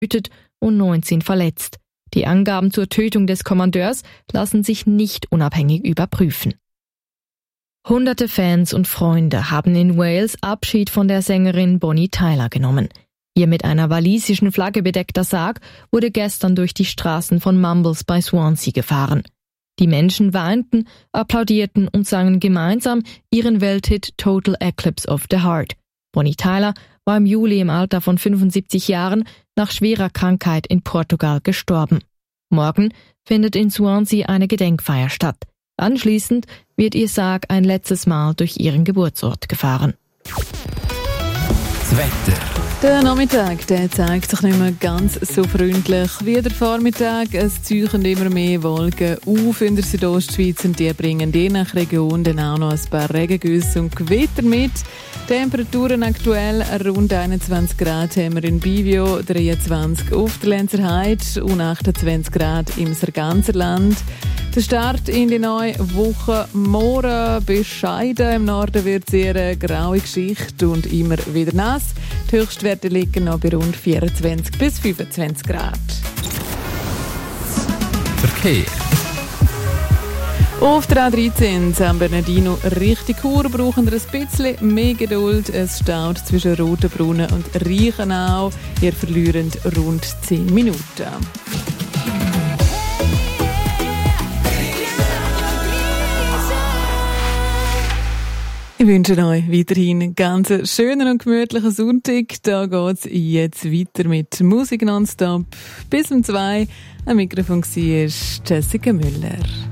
getötet und 19 verletzt. Die Angaben zur Tötung des Kommandeurs lassen sich nicht unabhängig überprüfen. Hunderte Fans und Freunde haben in Wales Abschied von der Sängerin Bonnie Tyler genommen. Ihr mit einer walisischen Flagge bedeckter Sarg wurde gestern durch die Straßen von Mumbles bei Swansea gefahren. Die Menschen weinten, applaudierten und sangen gemeinsam ihren Welthit Total Eclipse of the Heart. Bonnie Tyler war im Juli im Alter von 75 Jahren nach schwerer Krankheit in Portugal gestorben. Morgen findet in Swansea eine Gedenkfeier statt. Anschließend wird ihr Sarg ein letztes Mal durch ihren Geburtsort gefahren. Das Wetter. Der Nachmittag der zeigt sich nicht mehr ganz so freundlich wie der Vormittag. Es ziehen immer mehr Wolken auf in der Südostschweiz und die bringen je nach Region dann auch noch ein paar Regengüsse und Gewitter mit. Temperaturen aktuell rund 21 Grad haben wir in Bivio, 23 auf der Lenzer Heide und 28 Grad im ganzen Land. Der Start in die neue Woche morgen bescheiden. Im Norden wird es eher eine graue Geschichte und immer wieder nass. Die Höchstwerte liegen noch bei rund 24 bis 25 Grad. Verkehr. Auf der A13 San Bernardino Richtung Chur brauchen wir ein bisschen mehr Geduld. Es staut zwischen Rotenbrunnen und Reichenau. Ihr verliert rund 10 Minuten. Ich wünsche euch weiterhin einen ganz schönen und gemütlichen Sonntag. Da geht's jetzt weiter mit Musik nonstop. Bis um 2. Am Mikrofon war Jessica Müller.